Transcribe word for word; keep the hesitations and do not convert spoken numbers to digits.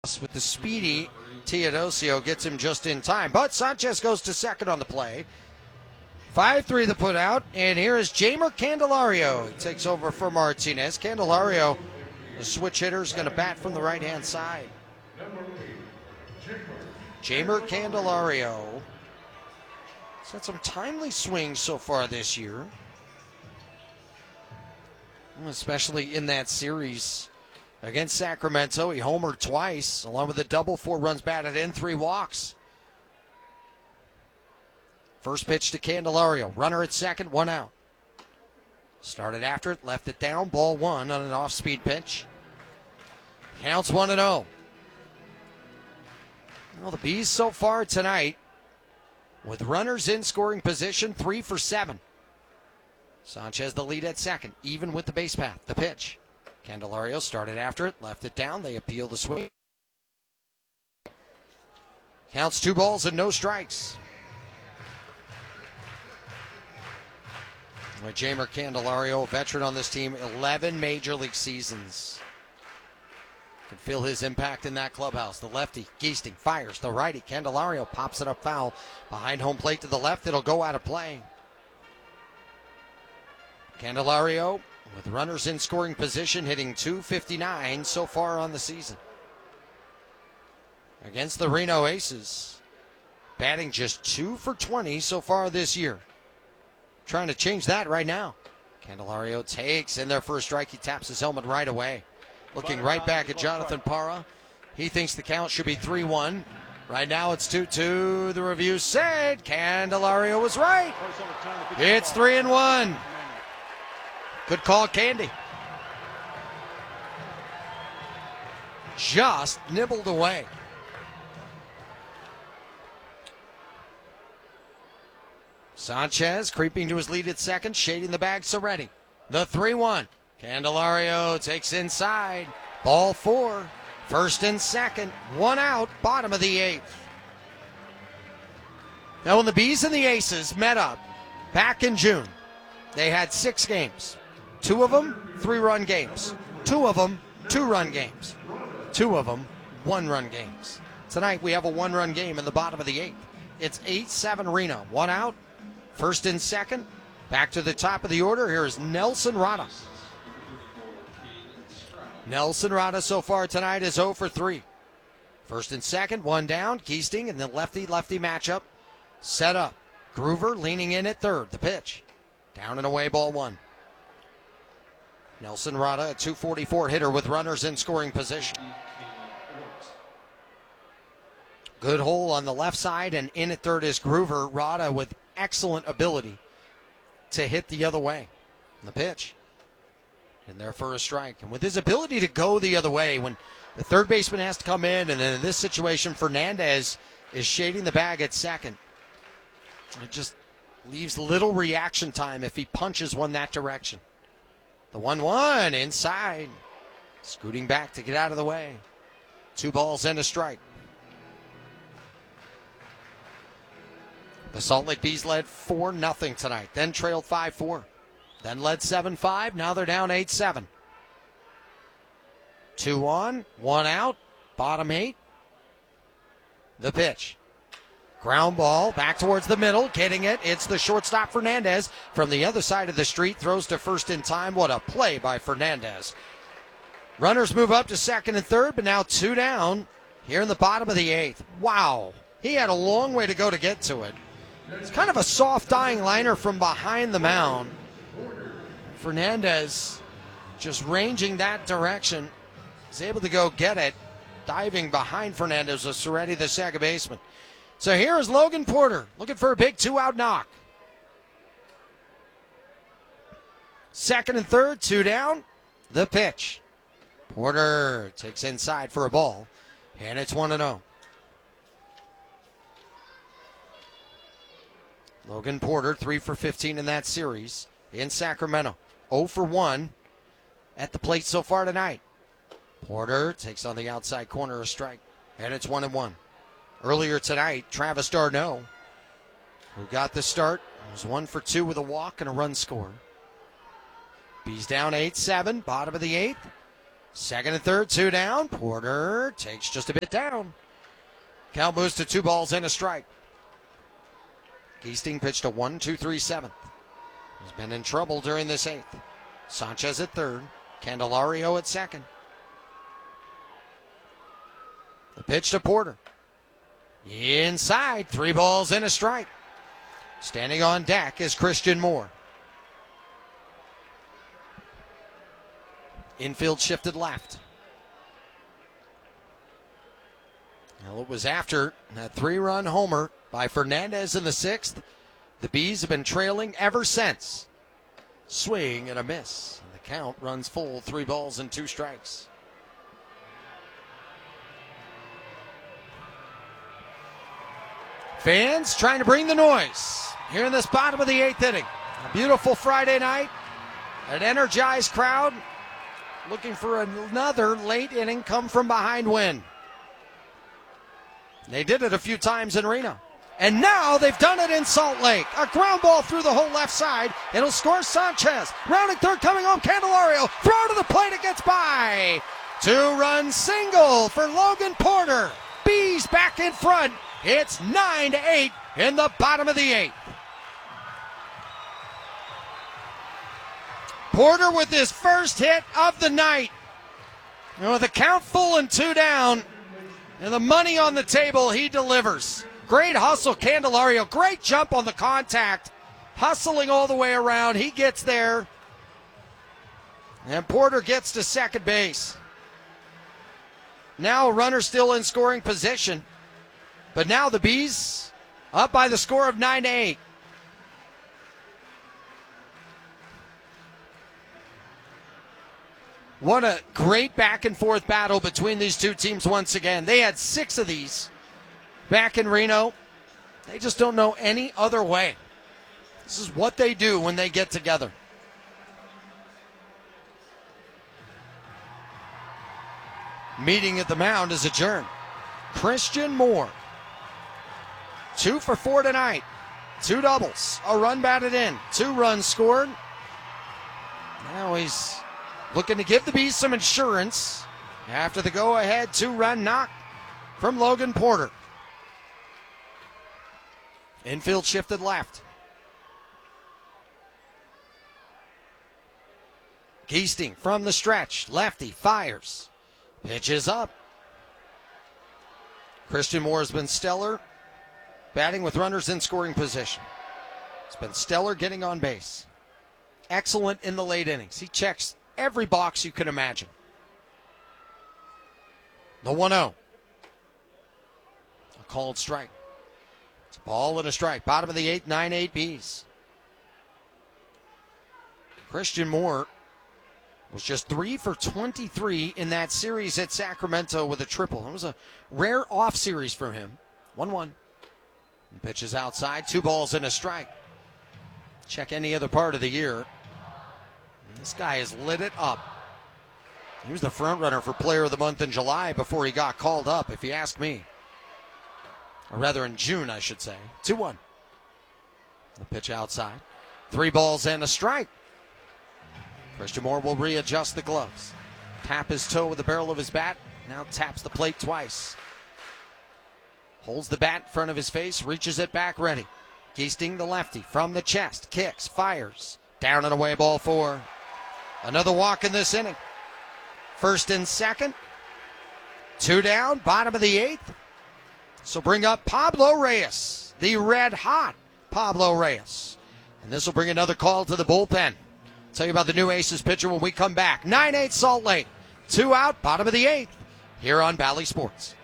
with the speedy Teodosio gets him just in time. But Sanchez goes to second on the play. five three the put out, and here is Jeimer Candelario. He takes over for Martinez. Candelario, the switch hitter, is going to bat from the right-hand side. Jeimer Candelario has had some timely swings so far this year, especially in that series against Sacramento. He homered twice, along with a double, four runs batted in, three walks. First pitch to Candelario. Runner at second, one out. Started after it, left it down, ball one on an off-speed pitch. Counts one and oh. Well, the Bees so far tonight, with runners in scoring position, three for seven. Sanchez the lead at second, even with the base path. The pitch. Candelario started after it, left it down. They appeal the swing. Counts two balls and no strikes. With Jeimer Candelario, a veteran on this team, eleven major league seasons. Can feel his impact in that clubhouse. The lefty, Giesting, fires. The righty, Candelario, pops it up foul. Behind home plate to the left, it'll go out of play. Candelario, with runners in scoring position, hitting two fifty-nine so far on the season. Against the Reno Aces, batting just two for twenty so far this year. Trying to change that right now. Candelario takes in there for a strike. He taps his helmet right away. Looking right back at Jonathan Parra. He thinks the count should be three one. Right now it's two two. The review said Candelario was right. It's three and one. Good call, Candy. Just nibbled away. Sanchez creeping to his lead at second, shading the bag, Seretti. The three one. Candelario takes inside. Ball four. First and second. One out. Bottom of the eighth. Now when the Bees and the Aces met up back in June, they had six games. Two of them, three-run games. Two of them, two-run games. Two of them, one-run games. Tonight we have a one-run game in the bottom of the eighth. It's eight seven Reno. One out. First and second. Back to the top of the order. Here is Nelson Rada. Nelson Rada so far tonight is oh for three. First and second, one down. Giesting and the lefty-lefty matchup. Set up. Groover leaning in at third. The pitch. Down and away, ball one. Nelson Rada, a two forty-four hitter with runners in scoring position. Good hole on the left side, and in at third is Groover. Rada with excellent ability to hit the other way. The pitch. And there for a strike. And with his ability to go the other way, when the third baseman has to come in, and then in this situation, Fernandez is shading the bag at second. It just leaves little reaction time if he punches one that direction. The one one inside. Scooting back to get out of the way. Two balls and a strike. The Salt Lake Bees led four nothing tonight, then trailed five four. Then led seven five. Now they're down eight seven. Two on, one out, bottom eight. The pitch. Ground ball back towards the middle, getting it. It's the shortstop Fernandez from the other side of the street. Throws to first in time. What a play by Fernandez. Runners move up to second and third, but now two down here in the bottom of the eighth. Wow. He had a long way to go to get to it. It's kind of a soft dying liner from behind the mound. Fernandez just ranging that direction. Is able to go get it. Diving behind Fernandez was Seretti, the second baseman. So here is Logan Porter looking for a big two-out knock. Second and third, two down. The pitch. Porter takes inside for a ball, and it's one and oh. Logan Porter, three for fifteen in that series in Sacramento. oh for one at the plate so far tonight. Porter takes on the outside corner a strike, and it's one and one. Earlier tonight, Travis d'Arnaud, who got the start, was one for two with a walk and a run score. Bees down eight seven, bottom of the eighth. Second and third, two down. Porter takes just a bit down. Count moves to two balls and a strike. Giesting pitched a one two three seventh. He's been in trouble during this eighth. Sanchez at third. Candelario at second. The pitch to Porter. Inside, three balls and a strike. Standing on deck is Christian Moore. Infield shifted left. Well, it was after that three-run homer by Fernandez in the sixth. The Bees have been trailing ever since. Swing and a miss. The count runs full, three balls and two strikes. Fans trying to bring the noise here in this bottom of the eighth inning. A beautiful Friday night. An energized crowd looking for another late inning come from behind win. They did it a few times in Reno. And now they've done it in Salt Lake. A ground ball through the whole left side. It'll score Sanchez. Rounding third, coming home, Candelario. Throw to the plate, it gets by. Two-run single for Logan Porter. Bees back in front. It's nine to eight in the bottom of the eighth. Porter with his first hit of the night. And with a count full and two down, and the money on the table, he delivers. Great hustle, Candelario. Great jump on the contact. Hustling all the way around. He gets there. And Porter gets to second base. Now a runner still in scoring position. But now the Bees up by the score of nine to eight. What a great back and forth battle between these two teams once again. They had six of these back in Reno. They just don't know any other way. This is what they do when they get together. Meeting at the mound is adjourned. Christian Moore. Two for four tonight. Two doubles. A run batted in. Two runs scored. Now he's looking to give the Bees some insurance after the go-ahead two-run knock from Logan Porter. Infield shifted left. Giesting from the stretch. Lefty fires. Pitches up. Christian Moore has been stellar, batting with runners in scoring position. He's been stellar getting on base. Excellent in the late innings. He checks every box you can imagine. The one oh. A called strike. It's a ball and a strike. Bottom of the eighth, nine eight Bees. Christian Moore was just three for twenty-three in that series at Sacramento with a triple. It was a rare off series from him. one one. Pitches outside. Two balls and a strike. Check any other part of the year. This guy has lit it up. He was the front runner for Player of the Month in July before he got called up, if you ask me. Or rather in June, I should say. two one. The pitch outside. Three balls and a strike. Christian Moore will readjust the gloves. Tap his toe with the barrel of his bat. Now taps the plate twice. Holds the bat in front of his face. Reaches it back ready. Giesting the lefty from the chest. Kicks. Fires. Down and away, ball four. Another walk in this inning. First and second. Two down, bottom of the eighth. So bring up Pablo Reyes, the red hot Pablo Reyes. And this will bring another call to the bullpen. Tell you about the new Aces pitcher when we come back. nine eight Salt Lake. Two out, bottom of the eighth. Here on Bally Sports.